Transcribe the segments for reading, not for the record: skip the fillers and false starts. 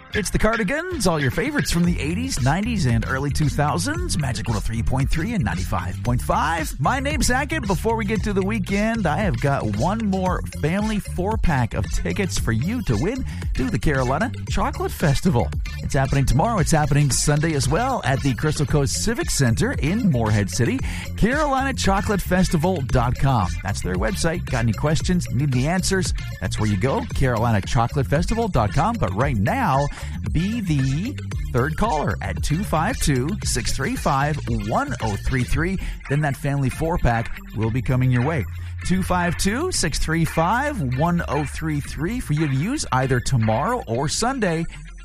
It's the Cardigans, all your favorites from the 80s, 90s, and early 2000s. Magic 103.3 and 95.5. My name's Hackett. Before we get to the weekend, I have got one more family 4-pack of tickets for you to win to the Carolina Chocolate Festival. It's happening tomorrow. It's happening Sunday as well at the Crystal Coast Civic Center in Morehead City. CarolinaChocolateFestival.com. That's their website. Got any questions? Need the answers? That's where you go. CarolinaChocolateFestival.com. But right now, be the third caller at 252-635-1033. Then that family 4-pack will be coming your way. 252-635-1033 for you to use either tomorrow or Sunday.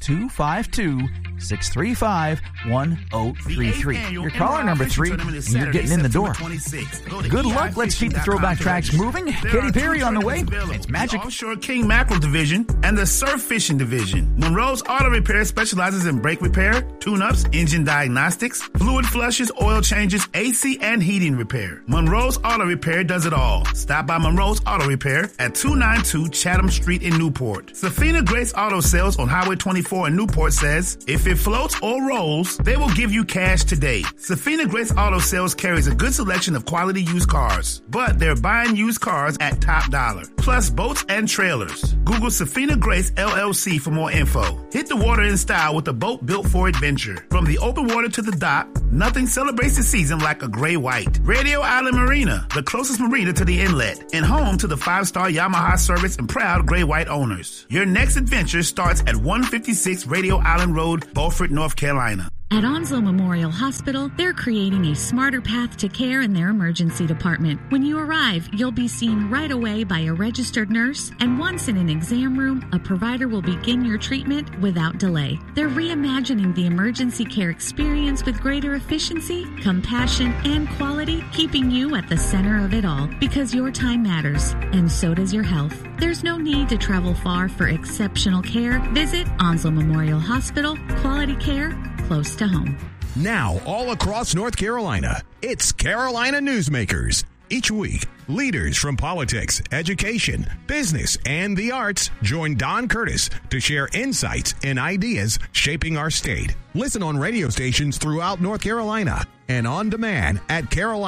252-635-1033. Your caller number 3, and you're getting in the door. Good luck. Let's keep the throwback tracks moving. Katy Perry on the way. It's Magic. The Offshore King Mackerel Division and the Surf Fishing Division. Monroe's Auto Repair specializes in brake repair, tune-ups, engine diagnostics, fluid flushes, oil changes, AC and heating repair. Monroe's Auto Repair does it all. Stop by Monroe's Auto Repair at 292 Chatham Street in Newport. Safina Grace Auto Sales on Highway 24 in Newport says, if it floats or rolls, they will give you cash today. Safina Grace Auto Sales carries a good selection of quality used cars, but they're buying used cars at top dollar, plus boats and trailers. Google Safina Grace LLC for more info. Hit the water in style with a boat built for adventure. From the open water to the dock, nothing celebrates the season like a gray white. Radio Island Marina, the closest marina to the inlet, and home to the 5-star Yamaha service and proud gray white owners. Your next adventure starts at 156 Radio Island Road, Beaufort, North Carolina. At Onslow Memorial Hospital, they're creating a smarter path to care in their emergency department. When you arrive, you'll be seen right away by a registered nurse, and once in an exam room, a provider will begin your treatment without delay. They're reimagining the emergency care experience with greater efficiency, compassion, and quality, keeping you at the center of it all, because your time matters, and so does your health. There's no need to travel far for exceptional care. Visit Onslow Memorial Hospital. Quality care close to home. Now, all across North Carolina, it's Carolina Newsmakers. Each week, leaders from politics, education, business, and the arts join Don Curtis to share insights and ideas shaping our state. Listen on radio stations throughout North Carolina and on demand at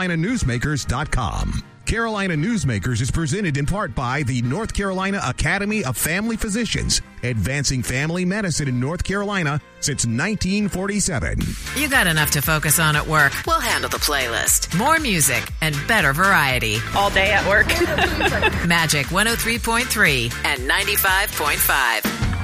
carolinanewsmakers.com. Carolina Newsmakers is presented in part by the North Carolina Academy of Family Physicians, advancing family medicine in North Carolina since 1947. You got enough to focus on at work. We'll handle the playlist. More music and better variety. All day at work. Magic 103.3 and 95.5.